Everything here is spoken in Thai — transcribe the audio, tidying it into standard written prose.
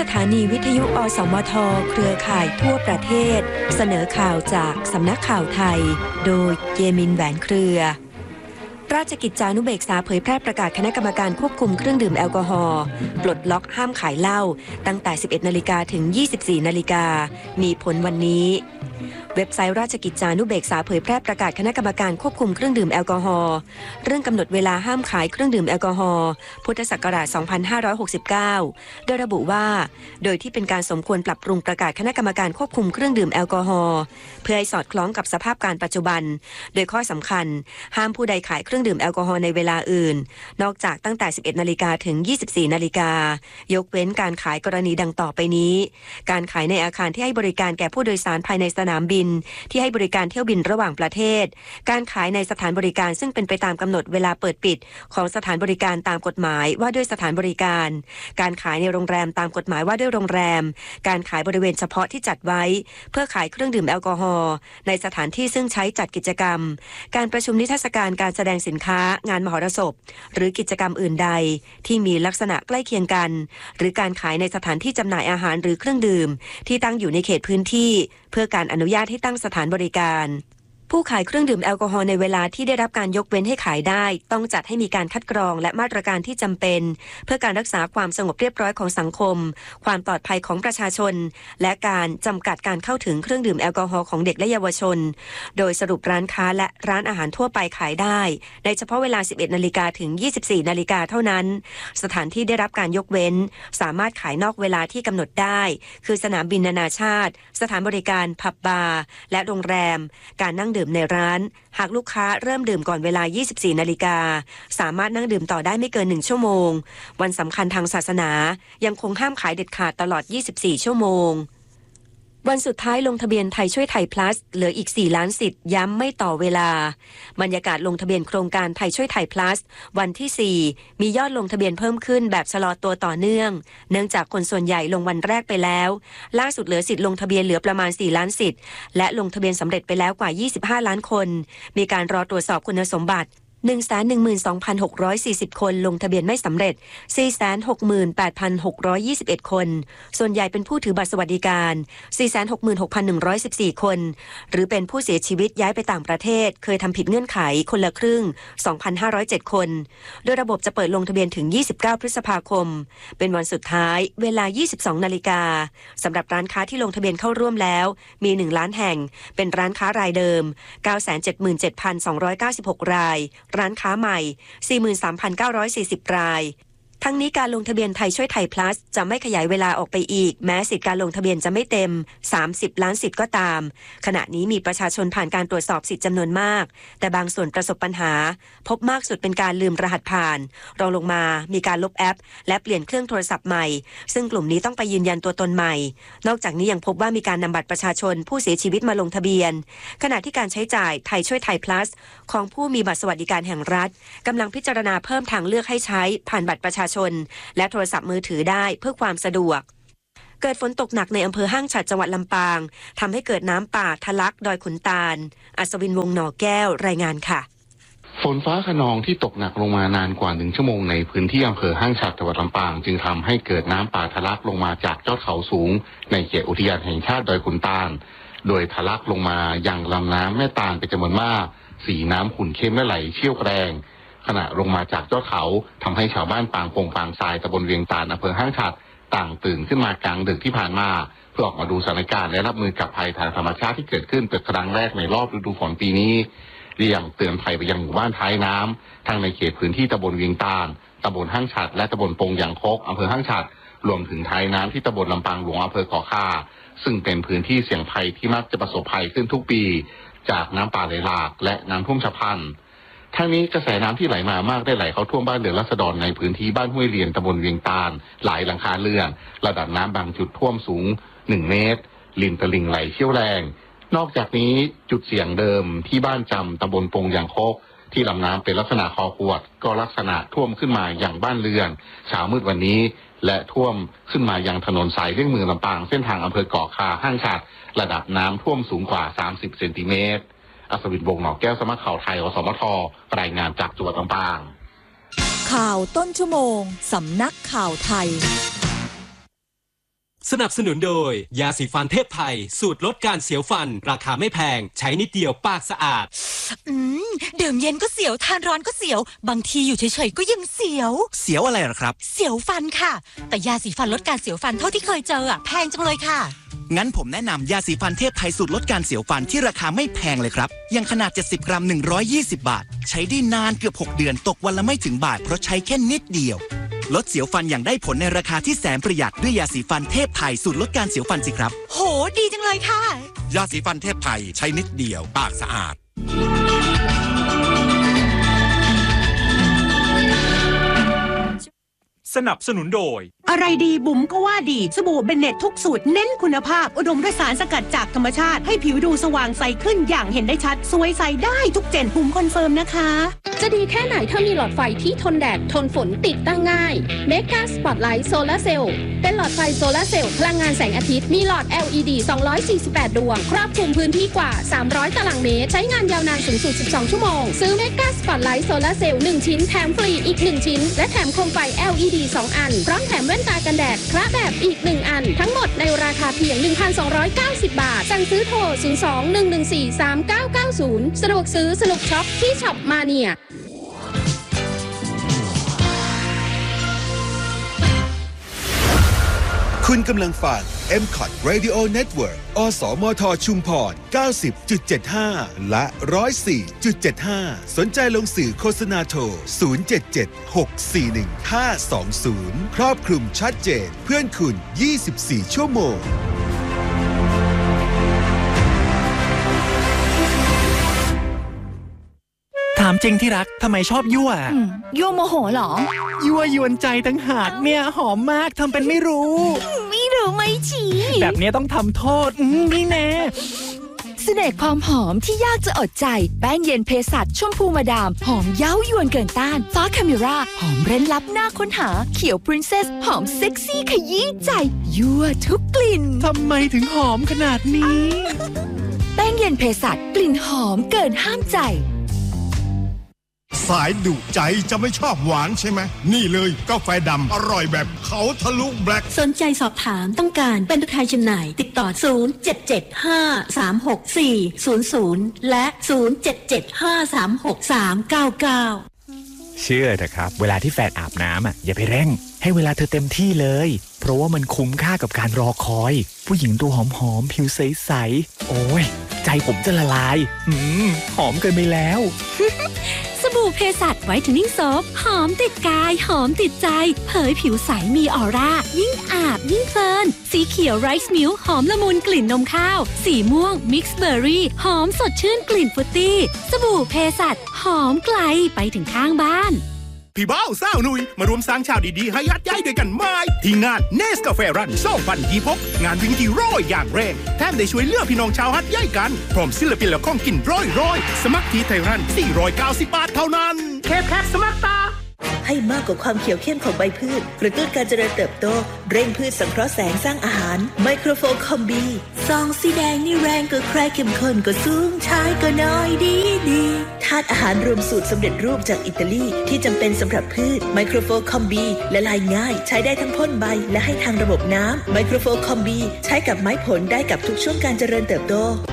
ถานีวิทยุอสมทเครือข่ายทั่วประเทศเสนอข่าวจากสำนักข่าวไทยโดยเยมินแหวนเครือราชกิจจานุเบกษาเผยแพร่ประกาศคณะกรรมการควบคุมเครื่องดื่มแอลกอฮอล์ปลดล็อกห้ามขายเหล้าตั้งแต่ 11 นาฬิกาถึง 24 นาฬิกามีผลวันนี้เว็บไซต์ราชกิจจานุเบกษาเผยแพร่ประกาศคณะกรรมการควบคุมเครื่องดื่มแอลกอฮอล์เรื่องกำหนดเวลาห้ามขายเครื่องดื่มแอลกอฮอล์พุทธศักราช 2569 โดยระบุว่าโดยที่เป็นการสมควรปรับปรุงประกาศคณะกรรมการควบคุมเครื่องดื่มแอลกอฮอล์เพื่อให้สอดคล้องกับสภาพการปัจจุบันโดยข้อสำคัญห้ามผู้ใดขายเครื่องดื่มแอลกอฮอล์ในเวลาอื่นนอกจากตั้งแต่ 11 นาฬิกาถึง 24 นาฬิกายกเว้นการขายกรณีดังต่อไปนี้การขายในอาคารที่ให้บริการแก่ผู้โดยสารภายในสนามบินที่ให้บริการเที่ยวบินระหว่างประเทศการขายในสถานบริการซึ่งเป็นไปตามกำหนดเวลาเปิดปิดของสถานบริการตามกฎหมายว่าด้วยสถานบริการการขายในโรงแรมตามกฎหมายว่าด้วยโรงแรมการขายบริเวณเฉพาะที่จัดไว้เพื่อขายเครื่องดื่มแอลกอฮอล์ในสถานที่ซึ่งใช้จัดกิจกรรมการประชุมนิทรรศการการแสดงสินค้างานมหรสพหรือกิจกรรมอื่นใดที่มีลักษณะใกล้เคียงกันหรือการขายในสถานที่จำหน่ายอาหารหรือเครื่องดื่มที่ตั้งอยู่ในเขตพื้นที่เพื่อการอนุญาตให้ตั้งสถานบริการผู้ขายเครื่องดื่มแอลกอฮอล์ในเวลาที่ได้รับการยกเว้นให้ขายได้ต้องจัดให้มีการคัดกรองและมาตรการที่จำเป็นเพื่อการรักษาความสงบเรียบร้อยของสังคมความปลอดภัยของประชาชนและการจำกัดการเข้าถึงเครื่องดื่มแอลกอฮอล์ของเด็กและเยาวชนโดยสรุปร้านค้าและร้านอาหารทั่วไปขายได้ในเฉพาะเวลา 11 นาฬิกาถึง 24 นาฬิกาเท่านั้นสถานที่ได้รับการยกเว้นสามารถขายนอกเวลาที่กำหนดได้คือสนามบินนานาชาติสถานบริการผับบาร์และโรงแรมการนั่งดื่มในร้านหากลูกค้าเริ่มดื่มก่อนเวลา 24 นาฬิกาสามารถนั่งดื่มต่อได้ไม่เกิน 1 ชั่วโมงวันสำคัญทางศาสนายังคงห้ามขายเด็ดขาดตลอด 24 ชั่วโมงวันสุดท้ายลงทะเบียนไทยช่วยไทย plus เหลืออีก 4 ล้านสิทธิ์ย้ำไม่ต่อเวลาบรรยากาศลงทะเบียนโครงการไทยช่วยไทย plus วันที่ 4 มียอดลงทะเบียนเพิ่มขึ้นแบบชะลอตัวต่อเนื่องเนื่องจากคนส่วนใหญ่ลงวันแรกไปแล้วล่าสุดเหลือสิทธิ์ลงทะเบียนเหลือประมาณ 4 ล้านสิทธิ์และลงทะเบียนสำเร็จไปแล้วกว่า 25 ล้านคนมีการรอตรวจสอบคุณสมบัติ112,640 คนลงทะเบียนไม่สำเร็จ 468,621 คนส่วนใหญ่เป็นผู้ถือบัตรสวัสดิการ 466,114 คนหรือเป็นผู้เสียชีวิตย้ายไปต่างประเทศเคยทำผิดเงื่อนไขคนละครึ่ง 2,507 คนโดยระบบจะเปิดลงทะเบียนถึง 29 พฤษภาคมเป็นวันสุดท้ายเวลา 22 นาฬิกาสำหรับร้านค้าที่ลงทะเบียนเข้าร่วมแล้วมี 1 ล้านแห่งเป็นร้านค้ารายเดิม 977,296 รายร้านค้าใหม่ 43,940 รายทั้งนี้การลงทะเบียนไทยช่วยไทย plus จะไม่ขยายเวลาออกไปอีกแม้สิทธิการลงทะเบียนจะไม่เต็ม30 ล้านสิทธิ์ก็ตามขณะนี้มีประชาชนผ่านการตรวจสอบสิทธิ์จำนวนมากแต่บางส่วนประสบปัญหาพบมากสุดเป็นการลืมรหัสผ่านรองลงมามีการลบแอปและเปลี่ยนเครื่องโทรศัพท์ใหม่ซึ่งกลุ่มนี้ต้องไปยืนยันตัวตนใหม่นอกจากนี้ยังพบว่ามีการนำบัตรประชาชนผู้เสียชีวิตมาลงทะเบียนขณะที่การใช้จ่ายไทยช่วยไทย plus ของผู้มีบัตรสวัสดิการแห่งรัฐกำลังพิจารณาเพิ่มทางเลือกให้ใช้ผ่านบัตรประชาชนและโทรศัพท์มือถือได้เพื่อความสะดวกเกิดฝนตกหนักในอำเภอห้างฉัตรจังหวัดลำปางทำให้เกิดน้ำป่าทะลักดอยขุนตาลอัศวินวงศ์หน่อแก้วรายงานค่ะฝนฟ้าคะนองที่ตกหนักลงมานานกว่า1 ชั่วโมงในพื้นที่อำเภอห้างฉัตรจังหวัดลำปางจึงทำให้เกิดน้ำป่าทะลักลงมาจากยอดเขาสูงในเขตอุทยานแห่งชาติดอยขุนตาลโดยทะลักลงมายังลำน้ำแม่ตาลเป็นจำนวนมากสีน้ำขุ่นเข้มและไหลเชี่ยวแรงขณะลงมาจากยอดเขาทำให้ชาวบ้านปางปงปางทรายตำบลเวียงตาลอำเภอห้างฉัตรต่างตื่นขึ้นมากลางดึกที่ผ่านมาเพื่อออกมาดูสถานการณ์และรับมือกับภัยทางธรรมชาติที่เกิดขึ้นเป็นครั้งแรกในรอบฤดูฝนปีนี้เรียงเตือนภัยไปยังหมู่บ้านท้ายน้ำทั้งในเขตพื้นที่ตำบลเวียงตาลตำบลห้างฉัตรและตำบลปงยางคกอำเภอห้างฉัตรรวมถึงท้ายน้ำที่ตำบลลำปางหลวงอำเภอก่อข่าซึ่งเป็นพื้นที่เสี่ยงภัยที่มักจะประสบภัยขึ้นทุกปีจากน้ำป่าไหลหลากและน้ำท่วมฉับพลันทั้งนี้กระแสน้ำที่ไหลมามากได้ไหลเข้าท่วมบ้านเรือนราษฎรในพื้นที่บ้านห้วยเลียนตำบลเวียงตาลหลายหลังคาเรือนระดับน้ำบางจุดท่วมสูง1 เมตรริมตลิ่งไหลเชี่ยวแรงนอกจากนี้จุดเสี่ยงเดิมที่บ้านจำตำบลปงยางคกที่ลำน้ำเป็นลักษณะคอขวดก็ลักษณะท่วมขึ้นมาอย่างบ้านเรือนเช้ามืดวันนี้และท่วมขึ้นมายังถนนสายเลี่ยงเมืองลำปางเส้นทางอำเภอเกาะคาห้างฉัตรระดับน้ำท่วมสูงกว่า30 เซนติเมตรอัศวินวงศ์หน่อแก้วสำนักข่าวไทยอสมทรายงานจากจังหวัดลำปางข่าวต้นชั่วโมงสำนักข่าวไทยสนับสนุนโดยยาสีฟันเทพไทยสูตรลดการเสียวฟันราคาไม่แพงใช้นิดเดียวปากสะอาดดื่มเย็นก็เสียวทานร้อนก็เสียวบางทีอยู่เฉยๆก็ยังเสียวอะไรหรอครับเสียวฟันค่ะแต่ยาสีฟันลดการเสียวฟันเท่าที่เคยเจอแพงจังเลยค่ะงั้นผมแนะนำยาสีฟันเทพไทยสูตรลดการเสียวฟันที่ราคาไม่แพงเลยครับอย่างขนาด70 กรัม120 บาทใช้ได้นานเกือบ6 เดือนตกวันละไม่ถึงบาทเพราะใช้แค่นิดเดียวลดเสียวฟันอย่างได้ผลในราคาที่แสนประหยัดด้วยยาสีฟันเทพไทยสูตรลดการเสียวฟันสิครับโหดีจังเลยค่ะยาสีฟันเทพไทยใช้นิดเดียวปากสะอาดสนับสนุนโดยอะไรดีบุ๋มก็ว่าดีสบู่เบนเน็ตทุกสูตรเน้นคุณภาพอุดมด้วยสารสกัดจากธรรมชาติให้ผิวดูสว่างใสขึ้นอย่างเห็นได้ชัดสวยใสได้ทุกเจนบุ๋มคอนเฟิร์มนะคะจะดีแค่ไหนถ้ามีหลอดไฟที่ทนแดดทนฝนติดตั้งง่าย Mega Spotlight Solar Cell เป็นหลอดไฟโซลาร์เซลล์พลังงานแสงอาทิตย์มีหลอด LED 248 ดวงครอบคลุมพื้นที่กว่า300 ตารางเมตรใช้งานยาวนานสูงสุด12 ชั่วโมงซื้อ Mega Spotlight Solar Cell 1 ชิ้นแถมฟรีอีก1ชิ้นและแถมโคมไฟ LED 2 อันพร้อมแถมแว่นตากันแดดคละแบบอีก1อันทั้งหมดในราคาเพียง 1,290 บาทสั่งซื้อโทร 02-114-3990 สะดวกซื้อสนุกช็อปที่ช็อปมาเนียคุณกำลังฟัง MCOT Radio Network อสมทชุมพร 90.75 และ 104.75 สนใจลงสื่อโฆษณาโทร 077-641-520 ครอบคลุมชัดเจนเพื่อนคุณ 24 ชั่วโมงถามจริงที่รักทำไมชอบยั่วยั่วโมโหเหรอยั่วยวนใจตั้งหากเนี่ยหอมมากทำเป็นไม่รู้ไม่ฉีแบบนี้ต้องทำโทษนี่แน่เสน่ห์ความหอมที่ยากจะอดใจแป้งเย็นเภสัชชมพูมาดามหอมเย้ายวนเกินต้านฟ้าคาเมราหอมเร้นลับน่าค้นหาเขียวปรินเซสหอมเซ็กซี่ขยี้ใจยั่วทุกกลิ่นทำไมถึงหอมขนาดนี้แป้งเย็นเภสัชกลิ่นหอมเกินห้ามใจสายดุใจจะไม่ชอบหวานใช่ไหมนี่เลยกาแฟดำอร่อยแบบเขาทะลุแบล็คสนใจสอบถามต้องการเป็นตัวแทนจำหน่ายติดต่อ0775364000และ0775363399 เชื่อเถอะครับเวลาที่แฟนอาบน้ำอย่าไปเร่งให้เวลาเธอเต็มที่เลยเพราะว่ามันคุ้มค่ากับการรอคอยผู้หญิงตัวหอมๆผิวใสๆโอ้ยใจผมจะละลายหอมเกินไปแล้วสบู่เภสัชไวท์เทนนิ่งโซฟหอมติดกายหอมติดใจเผยผิวใสมีออร่ายิ่งอาบยิ่งเพลินสีเขียวไรซ์มิลค์หอมละมุนกลิ่นนมข้าวสีม่วงมิกซ์เบอร์รี่หอมสดชื่นกลิ่นฟรุตตี้สบู่เภสัชหอมไกลไปถึงข้างบ้านพี่บ้าวสาวนุยมารวมสร้างชาวดีๆให้ยัดย้ายด้วยกันไหมที่งานเนสกาแฟรัน2026งานวิ่งที่ร้อยอย่างแรงแถมได้ช่วยเหลือพี่น้องชาวฮัดย้ายกันพร้อมศิลปินและของกินร้อยสมัครที่ไทยรัน490 บาทเท่านั้นแค่สมัครตาให้มากกว่าความเขียวเข้มของใบพืชกระตุ้นการเจริญเติบโตเร่งพืชสังเคราะห์แสงสร้างอาหารไมโครโฟนคอมบีซองสีแดงนี่แรงกว่าใครเข้มข้นก็สูงชายก็น้อยดีธาตุอาหารรวมสูตรสำเร็จรูปจากอิตาลีที่จำเป็นสำหรับพืชไมโครโฟนคอมบีละลายง่ายใช้ได้ทั้งพ่นใบและให้ทางระบบน้ำไมโครโฟนคอมบีใช้กับไม้ผลได้กับทุกช่วงการเจริญเติบโต